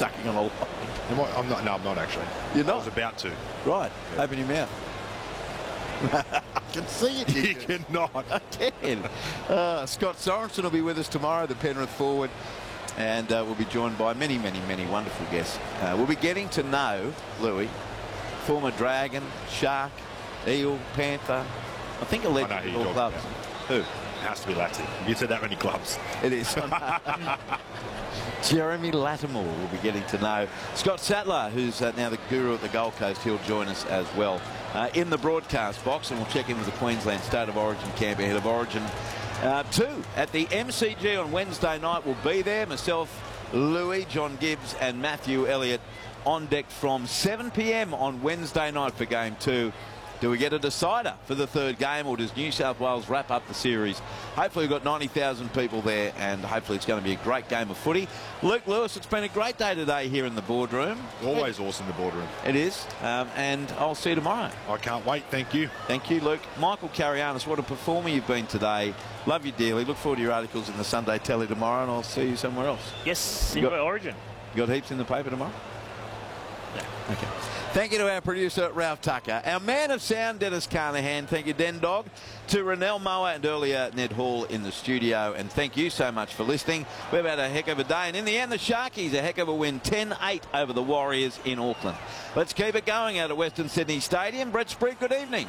sucking on a line. I'm not. No, I'm not actually. You're not? I was about to. Right. Yeah. Open your mouth. I can see it. You cannot. I can. Scott Sorensen will be with us tomorrow, the Penrith forward, and we'll be joined by many, many, many wonderful guests. We'll be getting to know Louis, former Dragon, Shark, Eel, Panther. I think a legend of all clubs. Who? It has to be Latin. You said that many clubs. It is. Jeremy Lattimore will be getting to know. Scott Sattler, who's now the guru at the Gold Coast, he'll join us as well in the broadcast box, and we'll check in with the Queensland State of Origin camp ahead of Origin 2 at the MCG on Wednesday night. We'll be there. Myself, Louis, John Gibbs and Matthew Elliott on deck from 7 p.m. on Wednesday night for Game 2. Do we get a decider for the third game, or does New South Wales wrap up the series? Hopefully we've got 90,000 people there, and hopefully it's going to be a great game of footy. Luke Lewis, it's been a great day today here in the boardroom. Always awesome, the boardroom. It is, and I'll see you tomorrow. I can't wait. Thank you. Thank you, Luke. Michael Carianis, what a performer you've been today. Love you dearly. Look forward to your articles in the Sunday Telly tomorrow, and I'll see you somewhere else. Yes, you got Origin. You got heaps in the paper tomorrow? Yeah. Okay. Thank you to our producer, Ralph Tucker. Our man of sound, Dennis Carnahan. Thank you, Den Dog. To Renell Moa and earlier Ned Hall in the studio. And thank you so much for listening. We've had a heck of a day. And in the end, the Sharkies, a heck of a win. 10-8 over the Warriors in Auckland. Let's keep it going out at Western Sydney Stadium. Brett Sprigg, good evening.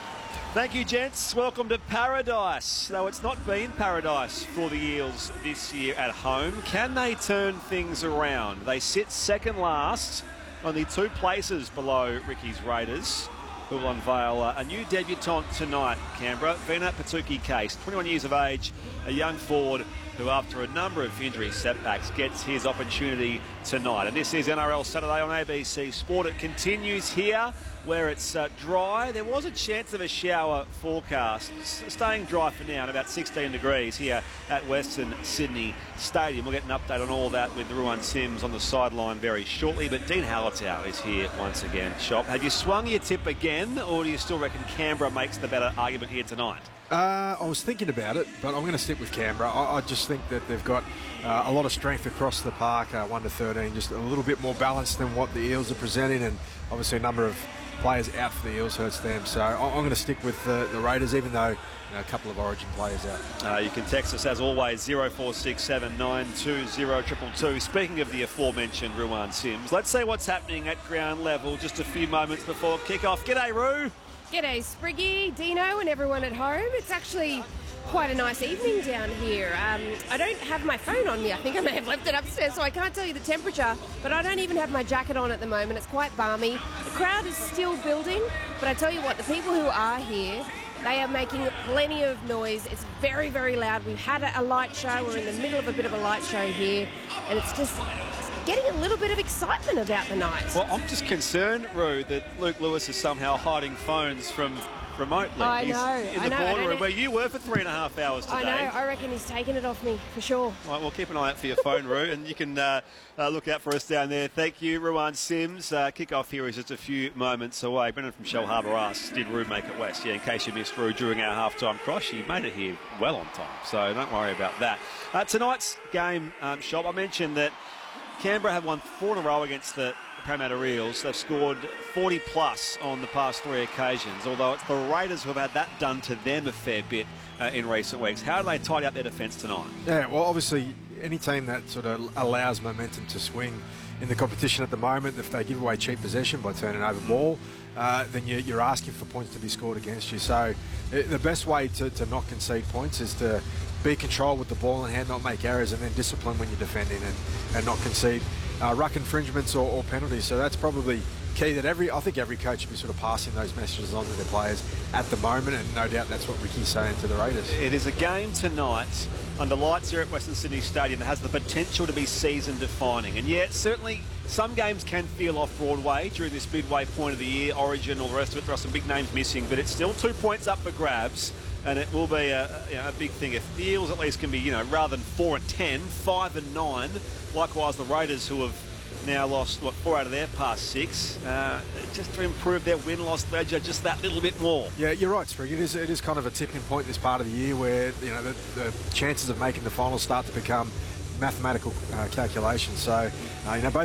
Thank you, gents. Welcome to paradise. Though it's not been paradise for the Eels this year at home. Can they turn things around? They sit second last, only 2 places below Ricky's Raiders, who will unveil a new debutant tonight, Canberra. Vina Patuki-Case, 21 years of age, a young forward who, after a number of injury setbacks, gets his opportunity tonight. And this is NRL Saturday on ABC Sport. It continues here where it's dry. There was a chance of a shower forecast. Staying dry for now, and about 16 degrees here at Western Sydney Stadium. We'll get an update on all that with Ruan Sims on the sideline very shortly. But Dean Hallertau is here once again. Shop, have you swung your tip again, or do you still reckon Canberra makes the better argument here tonight? I was thinking about it, but I'm going to stick with Canberra. I just think that they've got a lot of strength across the park, 1 to 13, just a little bit more balanced than what the Eels are presenting, and obviously a number of players out for the Eels hurts them. So I'm going to stick with the Raiders, even though a couple of Origin players out. You can text us, as always, 0467 920 222. Speaking of the aforementioned Ruan Sims, let's see what's happening at ground level just a few moments before kick-off. G'day, Roo. G'day, Spriggy, Dino and everyone at home. It's actually quite a nice evening down here. I don't have my phone on me. I think I may have left it upstairs, so I can't tell you the temperature, but I don't even have my jacket on at the moment. It's quite balmy. The crowd is still building, but I tell you what, the people who are here, they are making plenty of noise. It's very, very loud. We've had a light show. We're in the middle of a bit of a light show here, and it's just getting a little bit of excitement about the night. Well, I'm just concerned, Roo, that Luke Lewis is somehow hiding phones from remotely. I know. He's in the boardroom where you were for 3.5 hours today. I know. I reckon he's taken it off me, for sure. Right, we'll keep an eye out for your phone, Roo, and you can look out for us down there. Thank you, Ruan Sims. Kick-off here is just a few moments away. Brendan from Shellharbour asks, did Roo make it west? Yeah, in case you missed Roo during our half-time cross, he made it here well on time, so don't worry about that. Tonight's game, Shop, I mentioned that Canberra have won 4 in a row against the Parramatta Eels. They've scored 40-plus on the past 3 occasions, although it's the Raiders who have had that done to them a fair bit in recent weeks. How do they tidy up their defence tonight? Yeah, well, obviously, any team that sort of allows momentum to swing in the competition at the moment, if they give away cheap possession by turning over ball, then you're asking for points to be scored against you. So the best way to not concede points is to be controlled with the ball in hand, not make errors, and then discipline when you're defending and not concede ruck infringements or penalties. So that's probably key that I think every coach should be sort of passing those messages on to their players at the moment, and no doubt that's what Ricky's saying to the Raiders. It is a game tonight under lights here at Western Sydney Stadium that has the potential to be season defining, and yet certainly some games can feel off Broadway during this midway point of the year, Origin, all the rest of it. There are some big names missing, but it's still 2 points up for grabs. And it will be a big thing if the Eels at least can be, rather than 4-10, 5-9. Likewise, the Raiders, who have now lost 4 out of their past 6, just to improve their win-loss ledger just that little bit more. Yeah, you're right, Sprig. It is kind of a tipping point this part of the year where the chances of making the final start to become mathematical calculations. So both